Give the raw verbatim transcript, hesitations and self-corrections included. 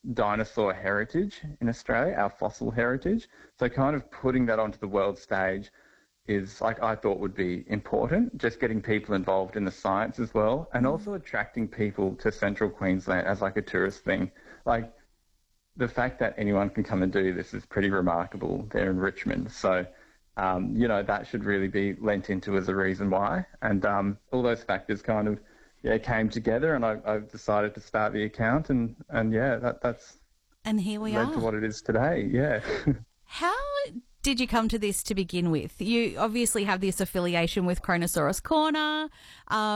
dinosaur heritage in Australia, our fossil heritage. So kind of putting that onto the world stage is, like, I thought would be important, just getting people involved in the science as well, and also attracting people to central Queensland as like a tourist thing. Like, the fact that anyone can come and do this is pretty remarkable there in Richmond. So, um, you know, that should really be lent into as a reason why. And um, all those factors kind of, yeah, came together, and I, I've decided to start the account, and, and yeah, that, that's And here we led are. to what it is today, yeah. How did you come to this to begin with? You obviously have this affiliation with Kronosaurus Corner. Um,